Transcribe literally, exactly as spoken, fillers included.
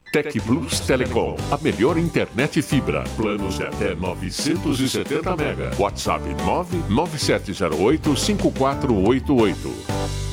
Tec Plus Telecom, a melhor internet fibra. Planos de até novecentos e setenta mega. WhatsApp nove nove sete zero oito cinco quatro oito oito.